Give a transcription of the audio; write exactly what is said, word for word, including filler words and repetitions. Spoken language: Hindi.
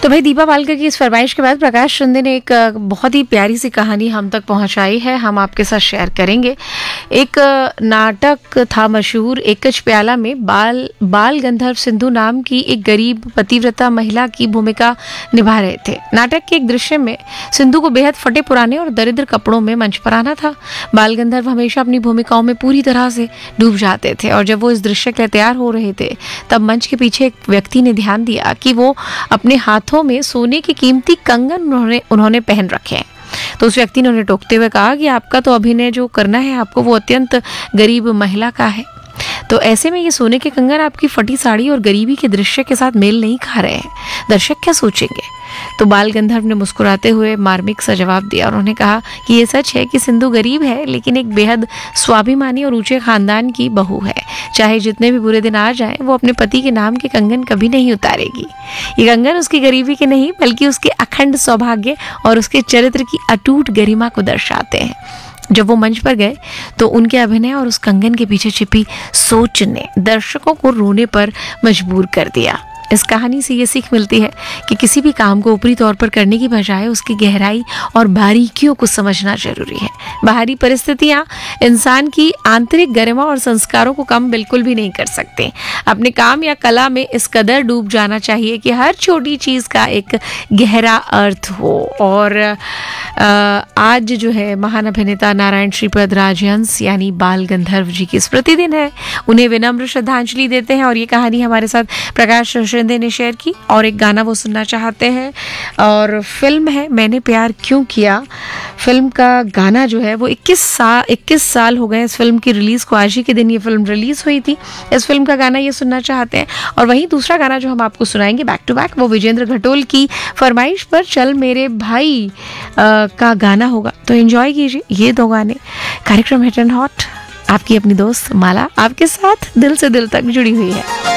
तो भाई दीपा पालकर की इस फरमाइश के बाद प्रकाश शिंदे ने एक अ, बहुत ही प्यारी सी कहानी हम तक पहुंचाई है, हम आपके साथ शेयर करेंगे। एक अ, नाटक था मशहूर, एकच प्याला में बाल बाल गंधर्व सिंधु नाम की एक गरीब पतिव्रता महिला की भूमिका निभा रहे थे। नाटक के एक दृश्य में सिंधु को बेहद फटे पुराने और दरिद्र कपड़ों में मंच पर आना था। बाल गंधर्व हमेशा अपनी भूमिकाओं में पूरी तरह से डूब जाते थे और जब वो इस दृश्य के लिए तैयार हो रहे थे तब मंच के पीछे एक व्यक्ति ने ध्यान दिया कि वो अपने हाथों में सोने के कीमती कंगन उन्होंने उन्होंने पहन रखे हैं। तो उस व्यक्ति ने उन्हें टोकते हुए कहा कि आपका तो अभिनय जो करना है आपको वो अत्यंत गरीब महिला का है, तो ऐसे में ये सोने के कंगन आपकी फटी साड़ी और गरीबी के दृश्य के साथ मेल नहीं खा रहे हैं, दर्शक क्या सोचेंगे। तो बाल गंधर्व ने मुस्कुराते हुए मार्मिक सा जवाब दिया। उन्होंने कहा कि ये सच है कि सिंधु गरीब है लेकिन एक बेहद स्वाभिमानी और ऊंचे खानदान की बहू है। चाहे जितने भी बुरे दिन आ जाएं, वो अपने पति के नाम के कंगन कभी नहीं उतारेगी। ये कंगन उसकी गरीबी के नहीं बल्कि उसके अखंड सौभाग्य और उसके चरित्र की अटूट गरिमा को दर्शाते हैं। जब वो मंच पर गए तो उनके अभिनय और उस कंगन के पीछे छिपी सोच ने दर्शकों को रोने पर मजबूर कर दिया। इस कहानी से ये सीख मिलती है कि किसी भी काम को ऊपरी तौर पर करने की बजाय उसकी गहराई और बारीकियों को समझना जरूरी है। बाहरी परिस्थितियां इंसान की आंतरिक गरिमा और संस्कारों को कम बिल्कुल भी नहीं कर सकते। अपने काम या कला में इस कदर डूब जाना चाहिए कि हर छोटी चीज का एक गहरा अर्थ हो। और आ, आज जो है महान अभिनेता नारायण श्रीपद राजहंस यानी बाल गंधर्व जी की स्मृति दिन है, उन्हें विनम्र श्रद्धांजलि देते हैं और ये कहानी हमारे साथ प्रकाश शिंदे ने शेयर की। और एक गाना वो सुनना चाहते हैं और फिल्म है मैंने प्यार क्यों किया। फिल्म का गाना जो है वो इक्कीस साल इक्कीस साल हो गए इस फिल्म की रिलीज को, आज ही के दिन ये फिल्म रिलीज हुई थी। इस फिल्म का गाना ये सुनना चाहते हैं। और वहीं दूसरा गाना जो हम आपको सुनाएंगे बैक टू बैक वो विजेंद्र घटोल की फरमाइश पर चल मेरे भाई आ, का गाना होगा, तो एंजॉय कीजिए ये दो गाने। कार्यक्रम हिट एंड हॉट, आपकी अपनी दोस्त माला आपके साथ दिल से दिल तक जुड़ी हुई है।